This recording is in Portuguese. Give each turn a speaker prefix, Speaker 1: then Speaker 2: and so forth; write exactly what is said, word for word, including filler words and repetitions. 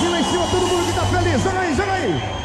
Speaker 1: mãozinha lá em cima, todo mundo que tá feliz. Joga aí, joga aí.